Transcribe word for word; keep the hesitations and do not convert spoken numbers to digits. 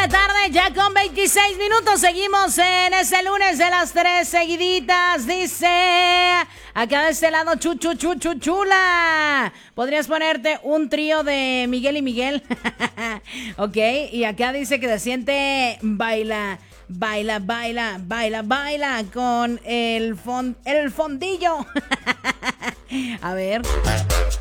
la tarde, ya con veintiséis minutos. Seguimos en ese lunes de las tres seguiditas. Dice, acá de este lado, chu, chu, chu, chu, chula. ¿Podrías ponerte un trío de Miguel y Miguel? Ok, y acá dice que se siente baila, baila, baila, baila, baila con el, fond, el fondillo. A ver.